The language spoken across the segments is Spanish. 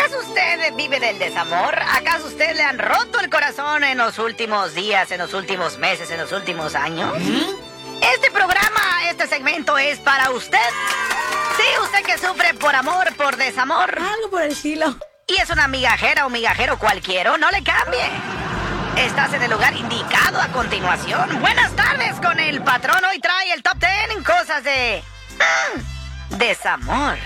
¿Acaso usted vive del desamor? ¿Acaso usted le han roto el corazón en los últimos días, en los últimos meses, en los últimos años? Este programa, este segmento es para usted. Sí, usted que sufre por amor, por desamor. Algo por el estilo. Y es una migajera o migajero cualquiera, no le cambie. Estás en el lugar indicado a continuación. Buenas tardes con el patrón. Hoy trae el top 10 en cosas de... desamor.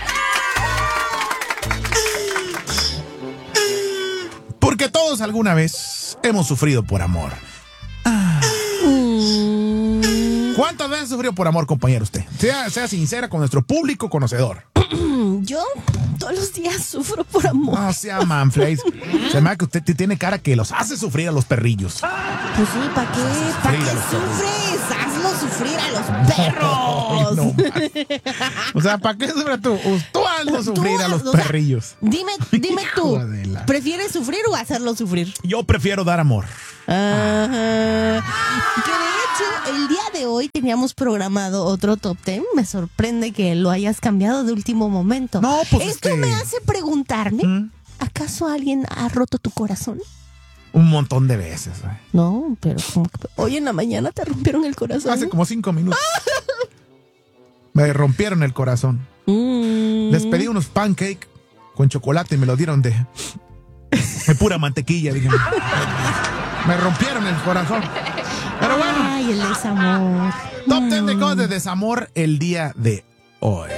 Porque todos alguna vez hemos sufrido por amor. ¿Cuántas veces has sufrido por amor, compañero, usted? Sea sincera con nuestro público conocedor. Yo todos los días sufro por amor. No sea manflays. Se me da que usted tiene cara que los hace sufrir a los perrillos. Pues sí, ¿para qué? ¿Para qué sufres? Hazlo sufrir a los perros. No, o sea, ¿para qué sufres tú? Tú hazlo sufrir a los perrillos. Dime tú, ¿prefieres sufrir o hacerlo sufrir? Yo prefiero dar amor. Ajá. Que de hecho, el día de hoy teníamos programado otro top 10. Me sorprende que lo hayas cambiado de último momento. No, pues esto me hace preguntarme, ¿acaso alguien ha roto tu corazón? Un montón de veces, güey. No, pero como que hoy en la mañana te rompieron el corazón. Hace como 5 minutos. Me rompieron el corazón. Les pedí unos pancakes con chocolate y me lo dieron de pura mantequilla, dije. Me rompieron el corazón. Pero bueno. Ay, el desamor. Top 10 de cosas de desamor el día de hoy.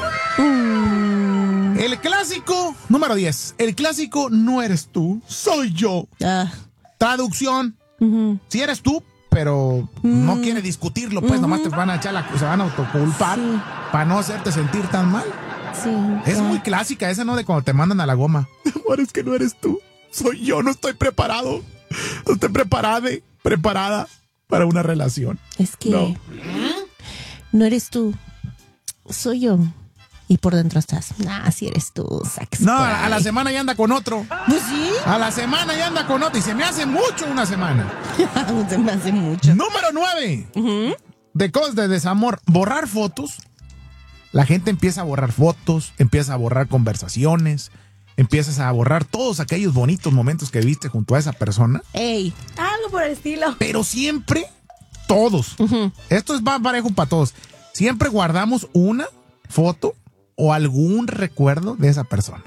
El clásico número 10. El clásico no eres tú, soy yo. Traducción. Si eres tú, pero no quiere discutirlo, pues nomás te van a echar se van a autoculpar para no hacerte sentir tan mal. Sí. Es muy clásica esa, ¿no? De cuando te mandan a la goma. Amor, es que no eres tú, soy yo, no estoy preparado. No estoy preparada para una relación. Es que no eres tú, soy yo. Y por dentro estás, si eres tú, sáquese. No, a la semana ya anda con otro. Pues sí. A la semana ya anda con otro. Y se me hace mucho una semana. Se me hace mucho. Número 9. De cosas de desamor. Borrar fotos. La gente empieza a borrar fotos, empieza a borrar conversaciones, empiezas a borrar todos aquellos bonitos momentos que viste junto a esa persona. Ey, algo por el estilo. Pero siempre, todos. Esto es más parejo para todos. Siempre guardamos una foto o algún recuerdo de esa persona.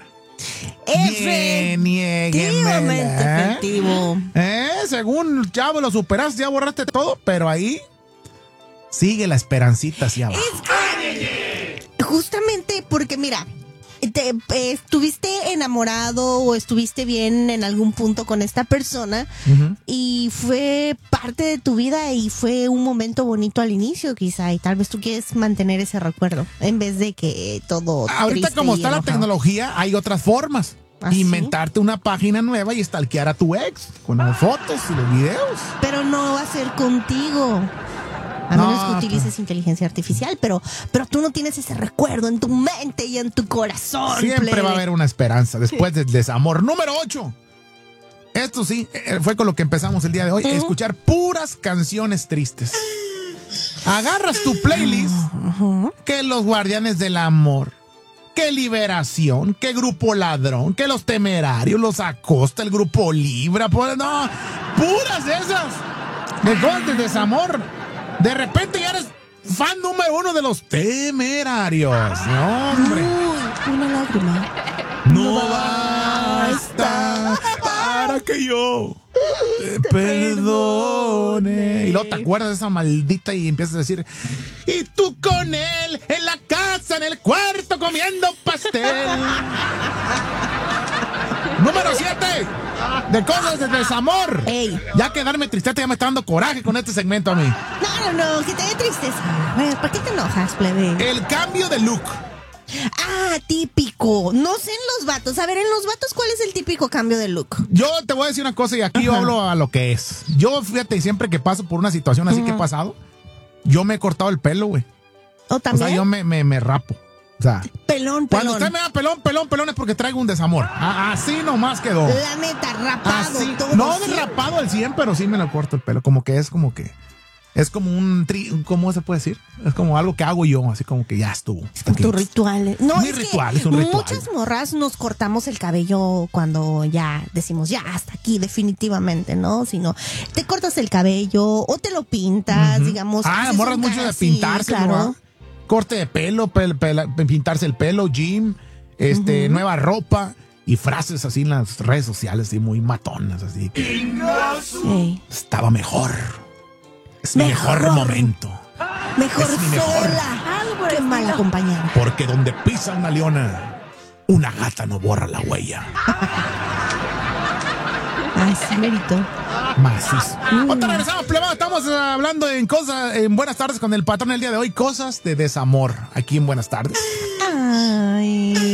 Efectivamente efectivo. Según chavo lo superaste, ya borraste todo, pero ahí sigue la esperancita hacia abajo. Es que justamente porque mira, estuviste enamorado o estuviste bien en algún punto con esta persona y fue parte de tu vida y fue un momento bonito al inicio quizá, y tal vez tú quieres mantener ese recuerdo en vez de que todo ahorita como está la tecnología hay otras formas. Inventarte una página nueva y stalkear a tu ex con las fotos y los videos. Pero no va a ser contigo. A menos que utilices inteligencia artificial, pero tú no tienes ese recuerdo en tu mente y en tu corazón. Siempre va a haber una esperanza después del desamor. Número 8. Esto sí, fue con lo que empezamos el día de hoy. Escuchar puras canciones tristes. Agarras tu playlist, que Los Guardianes del Amor, que Liberación, que Grupo Ladrón, que Los Temerarios, Los Acosta, el Grupo Libra. No, puras esas. De cosas de desamor. De repente ya eres fan número 1 de Los Temerarios. No, hombre. Una lágrima no basta para que yo te perdone. Y luego te acuerdas de esa maldita y empiezas a decir: y tú con él en la casa, en el cuarto, comiendo pastel. Número 7. De cosas de desamor. Ya que darme tristeza ya me está dando coraje con este segmento a mí. No, que te dé tristeza. A ver, ¿para qué te enojas, plebe? El cambio de look. Típico. No sé en los vatos. A ver, en los vatos, ¿cuál es el típico cambio de look? Yo te voy a decir una cosa y aquí yo hablo a lo que es. Yo, fíjate, siempre que paso por una situación así que he pasado, yo me he cortado el pelo, güey. ¿También? O sea, yo me rapo. O sea, pelón. Cuando usted me da pelón es porque traigo un desamor. Así nomás quedó. La neta, rapado. Así, todo no de rapado al 100, pero sí me lo corto el pelo. Como que es como que Es como ¿cómo se puede decir? Es como algo que hago yo, así como que ya estuvo. Es como tu ritual. No, es un ritual. Muchas morras nos cortamos el cabello cuando ya decimos, ya, hasta aquí, definitivamente, ¿no? Sino, te cortas el cabello o te lo pintas, digamos. Morras mucho de pintarse, claro. ¿No? Corte de pelo, pintarse el pelo, gym, nueva ropa. Y frases así en las redes sociales, así muy matonas, así que estaba mejor. Es mi mejor momento. Mejor es mi sola. Qué mal acompañada. Porque donde pisa una leona, una gata no borra la huella. Ay, sí, merito. Macizo. Otra regresamos, plebada. Estamos hablando en Buenas Tardes con el patrón el día de hoy. Cosas de desamor. Aquí en Buenas Tardes. Ay.